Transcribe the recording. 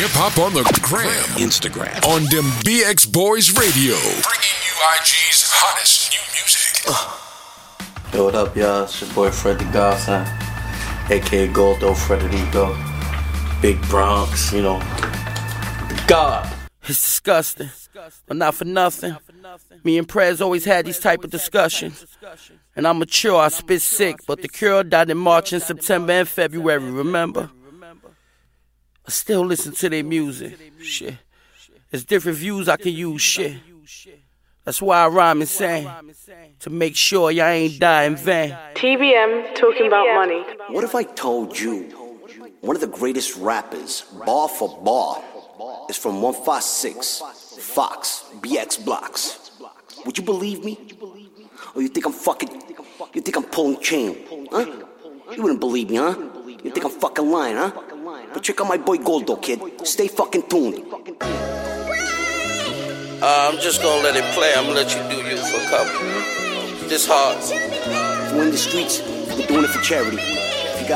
hip-hop on the gram, Instagram, on them BX Boys Radio, bringing you IG's hottest new music. Yo, what up, y'all? It's your boy Fred the Godson, a.k.a. Goldo Frederico, Big Bronx, you know, the God. It's disgusting, but not for nothing. Me and Prez always had these type of discussions. And I'm mature, I spit sick, but the cure died in March and September and February, remember? I still listen to their music, shit. There's different views I can use, shit. That's why I rhyme and sing, to make sure y'all ain't die in vain. TBM talking about money. What if I told you one of the greatest rappers, bar for bar, is from 156 Fox BX Blocks? Would you believe me? Or you think I'm pulling chain, huh? You wouldn't believe me, huh? You think I'm fucking lying, huh? But check out my boy Goldo, kid. Stay fucking tuned. I'm just gonna let it play. I'm gonna let you do you for a couple. This hard. If we're in the streets, we're doing it for charity.